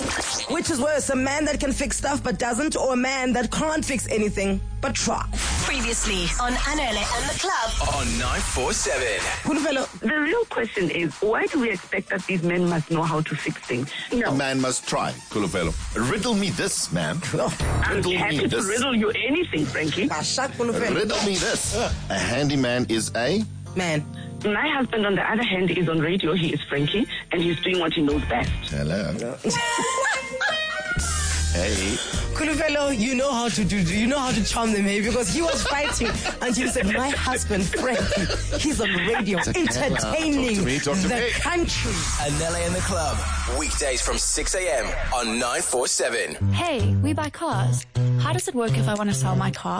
Which is worse, a man that can fix stuff but doesn't, or a man that can't fix anything but try? Previously on Anele and the Club on 947. Khuluvelo, The real question is, why do we expect that these men must know how to fix things? A man must try, Khuluvelo. Riddle me this, ma'am. I'm Riddle happy me to this. riddle you anything, frankly. Ashak Khuluvelo. Riddle me this. A handyman is a... Man. My husband, on the other hand, is on radio. He is Frankie, and he's doing what he knows best. Hello. Hey. Khuluvelo, you know how to charm them, hey? Because he was fighting until he said, my husband, Frankie, he's on radio, entertaining Talk to me. the country. Anele and the Club. Weekdays from 6 a.m. on 947. Hey, we buy cars. How does it work if I want to sell my car?